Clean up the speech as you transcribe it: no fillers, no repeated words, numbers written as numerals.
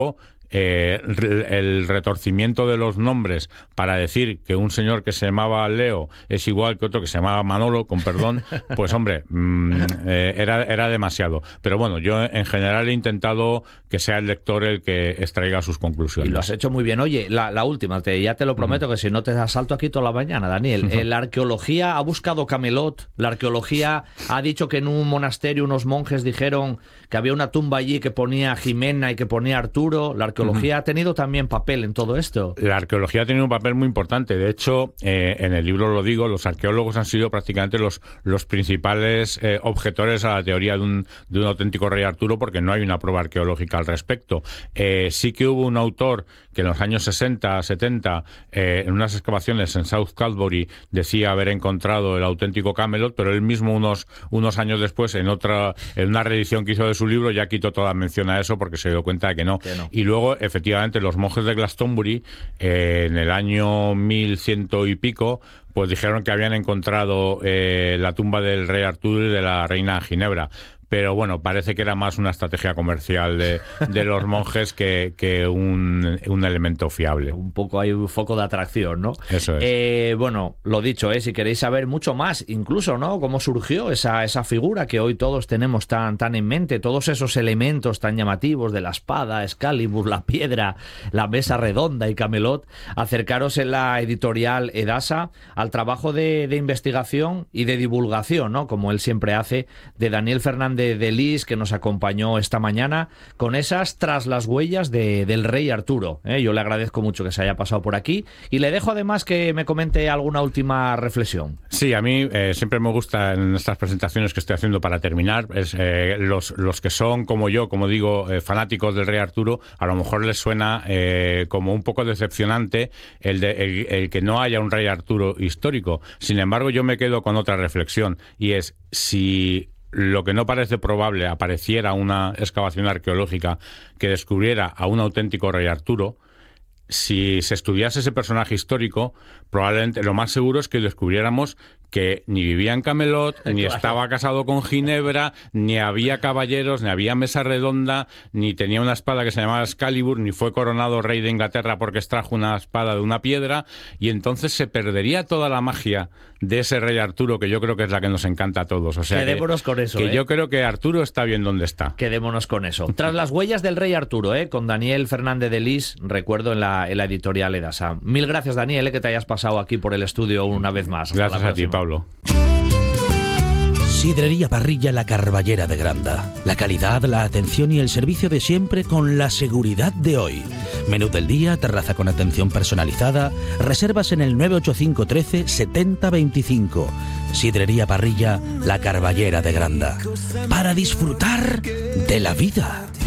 el retorcimiento de los nombres para decir que un señor que se llamaba Leo es igual que otro que se llamaba Manolo, con perdón, pues hombre, era demasiado. Pero bueno, yo en general he intentado que sea el lector el que extraiga sus conclusiones. Y lo has hecho muy bien. Oye, la última, ya te lo prometo, que si no te asalto aquí toda la mañana, Daniel. La arqueología ha buscado Camelot, la arqueología ha dicho que en un monasterio unos monjes dijeron que había una tumba allí que ponía Jimena y que ponía Arturo. La arqueología ha tenido también papel en todo esto. La arqueología ha tenido un papel muy importante. De hecho, en el libro lo digo, los arqueólogos han sido prácticamente los principales objetores a la teoría de un auténtico rey Arturo, porque no hay una prueba arqueológica al respecto. Sí que hubo un autor que en los años 60, 70, en unas excavaciones en South Calvary, decía haber encontrado el auténtico Camelot, pero él mismo unos años después, en una reedición que hizo de su libro, ya quitó toda mención a eso porque se dio cuenta de que no. Y luego, efectivamente, los monjes de Glastonbury, en el año 1100 y pico, pues dijeron que habían encontrado la tumba del rey Arturo y de la reina Ginebra. Pero bueno, parece que era más una estrategia comercial de los monjes que un elemento fiable. Un poco hay un foco de atracción, ¿no? Eso es. Bueno, lo dicho, si queréis saber mucho más, incluso, ¿no? Cómo surgió esa figura que hoy todos tenemos tan en mente, todos esos elementos tan llamativos de la espada, Excalibur, la piedra, la mesa redonda y Camelot, acercaros en la editorial Edasa al trabajo de investigación y de divulgación, ¿no? Como él siempre hace, de Daniel Fernández de Lis, que nos acompañó esta mañana con esas Tras las huellas del rey Arturo. Yo le agradezco mucho que se haya pasado por aquí y le dejo además que me comente alguna última reflexión. Sí, a mí siempre me gusta en estas presentaciones que estoy haciendo para terminar, los que son como yo, como digo, fanáticos del rey Arturo, a lo mejor les suena como un poco decepcionante el que no haya un rey Arturo histórico. Sin embargo, yo me quedo con otra reflexión, y es: si lo que no parece probable apareciera una excavación arqueológica que descubriera a un auténtico rey Arturo, si se estudiase ese personaje histórico, probablemente lo más seguro es que descubriéramos que ni vivía en Camelot, ni estaba casado con Ginebra, ni había caballeros, ni había mesa redonda, ni tenía una espada que se llamaba Excalibur, ni fue coronado rey de Inglaterra porque extrajo una espada de una piedra, y entonces se perdería toda la magia de ese rey Arturo, que yo creo que es la que nos encanta a todos. O sea, quedémonos con eso. Yo creo que Arturo está bien donde está. Quedémonos con eso. Tras las huellas del rey Arturo, con Daniel Fernández de Lis, recuerdo en la editorial Edasa. Mil gracias, Daniel, que te hayas pasado aquí por el estudio una vez más. Hasta gracias a ti, Pablo. Sidrería Parrilla La Carballera de Granda. La calidad, la atención y el servicio de siempre con la seguridad de hoy. Menú del día, terraza con atención personalizada. Reservas en el 985 13 70 25. Sidrería Parrilla La Carballera de Granda. Para disfrutar de la vida.